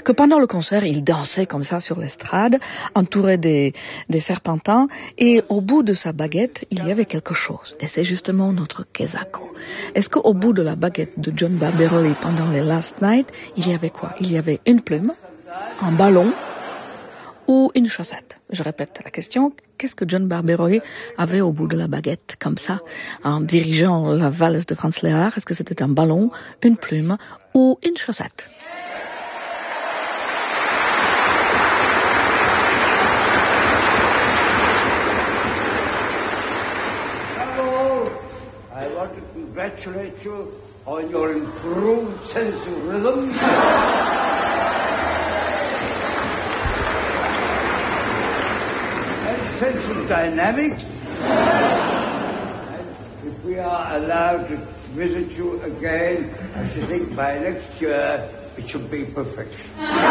que pendant le concert, il dansait comme ça sur l'estrade, entouré des serpentins, et au bout de sa baguette, il y avait quelque chose. Et c'est justement notre Kezako. Est-ce qu'au bout de la baguette de John Barbirolli pendant les Last Night, il y avait quoi? Il y avait une plume, un ballon ou une chaussette? Je répète la question. Qu'est-ce que John Barbirolli avait au bout de la baguette, comme ça, en dirigeant la valse de Franz Lehár? Est-ce que c'était un ballon, une plume ou une chaussette? Hello, I want to congratulate you on your improved sense of rhythm. Sense of dynamics. And if we are allowed to visit you again, I should think by next year it should be perfection.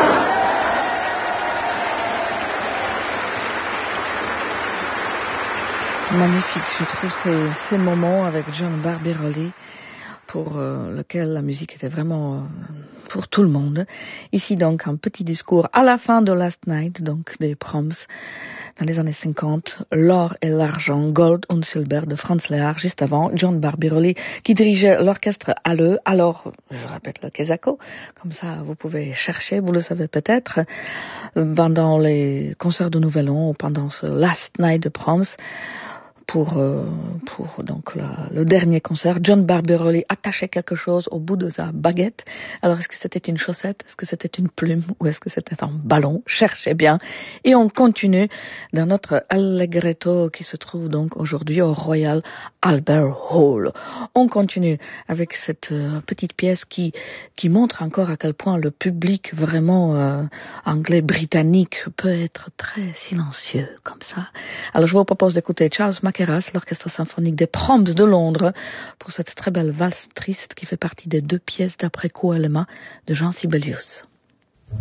Magnifique, je trouve ces moments avec John Barbirolli pour lequel la musique était vraiment pour tout le monde. Ici donc un petit discours à la fin de Last Night, donc des Proms dans les années 50, l'or et l'argent, Gold und Silber de Franz Lehár, juste avant John Barbirolli qui dirigeait l'orchestre Halle, alors je répète le Kezako, comme ça vous pouvez chercher, vous le savez peut-être, pendant les concerts de Nouvel An ou pendant ce Last Night de Proms. Pour donc le dernier concert, John Barbirolli attachait quelque chose au bout de sa baguette. Alors est-ce que c'était une chaussette, est-ce que c'était une plume ou est-ce que c'était un ballon? Cherchez bien. Et on continue dans notre Allegretto qui se trouve donc aujourd'hui au Royal Albert Hall. On continue avec cette petite pièce qui montre encore à quel point le public vraiment anglais britannique peut être très silencieux comme ça. Alors je vous propose d'écouter Charles Mackerras, l'orchestre symphonique des Proms de Londres, pour cette très belle valse triste qui fait partie des 2 pièces d'après Kuolema de Jean Sibelius.